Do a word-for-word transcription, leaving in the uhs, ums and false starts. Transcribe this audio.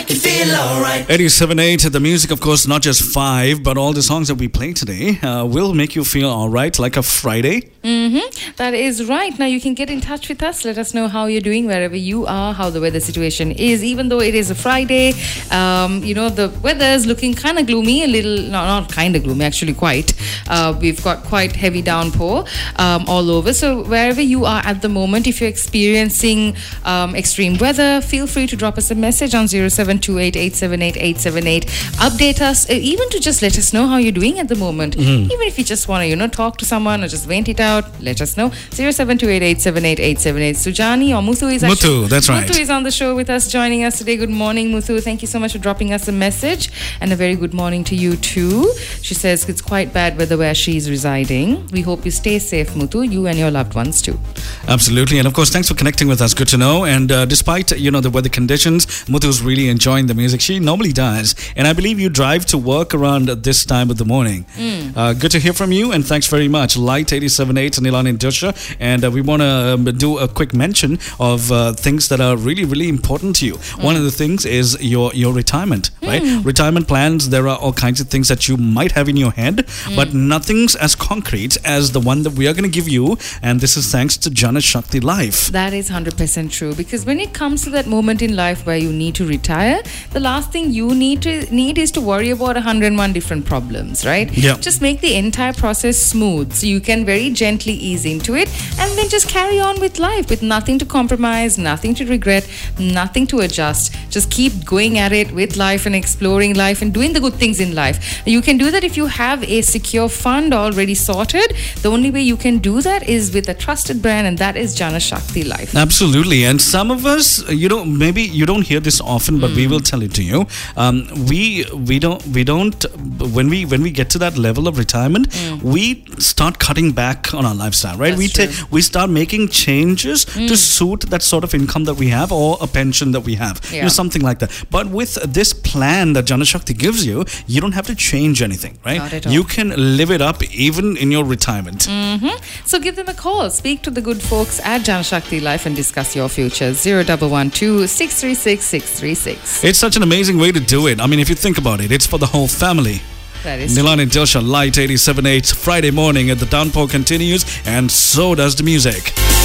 you feel alright. eighty-seven point eight, the music, of course, not just five, but all the songs that we play today uh, will make you feel alright, like a Friday. Mm-hmm. That is right. Now you can get in touch with us. Let us know how you're doing wherever you are, how the weather situation is. Even though it is a Friday, um, you know, the weather is looking kind of gloomy, a little, no, not kind of gloomy, actually quite. Uh, we've got quite heavy downpour um, all over. So wherever you are at the moment, if you're experiencing um, extreme weather, feel free to drop us a message on zero seven two eight, eight seven eight, eight seven eight. Update us, uh, even to just let us know how you're doing at the moment. Mm-hmm. Even if you just want to, you know, talk to someone or just vent it out, let us know. zero seven two eight, eight seven eight, eight seven eight. Sujani or Muthu is actually... Muthu, that's right. Muthu is on the show with us, joining us today. Good morning, Muthu. Thank you so much for dropping us a message. And a very good morning to you too. She says it's quite bad weather where she's residing. We hope you stay safe, Muthu, you and your loved ones too. Absolutely. And of course, thanks for connecting with us. Good to know. And uh, despite, you know, the weather conditions, Muthu's really enjoying the music. She normally does. And I believe you drive to work around this time of the morning. Mm. Uh, good to hear from you. And thanks very much. Light eighty-seven point eight, Nilani Dusha. And uh, we want to um, do a quick mention of uh, things that are really, really important to you. Mm. One of the things is your, your retirement, mm. right? Retirement plans, there are all kinds of things that you might have in your head, mm. but nothing's as concrete as the one that we are going to give you. And this is thanks to Jana Shakti Life. That is one hundred percent true. Because when it comes to that moment in life where you need to retire, the last thing you need to need is to worry about one hundred and one different problems, right? Yeah. Just make the entire process smooth so you can very gently ease into it and then just carry on with life with nothing to compromise, nothing to regret, nothing to adjust. Just keep going at it with life and exploring life and doing the good things in life. You can do that if you have a secure fund already sorted. The only way you can do that is with a trusted brand, and that is Jana Shakti Life. Absolutely. And some of us, you know, maybe you don't hear this often, but mm. we will tell it to you. Um, we we don't we don't when we when we get to that level of retirement, mm. we start cutting back on our lifestyle, right? That's we take we start making changes mm. to suit that sort of income that we have or a pension that we have, yeah. you know, something like that. But with this plan that Jana Shakti gives you, you don't have to change anything, right? Not at all. You can live it up even in your retirement. Mm-hmm. So give them a call. Speak to the good folks at Jana Shakti Life and discuss your future. zero one one two, six three six, six three six. It's such an amazing way to do it. I mean, if you think about it, it's for the whole family. That is Nilani Dilsha, Light eighty-seven point eight, Friday morning, and the downpour continues, and so does the music.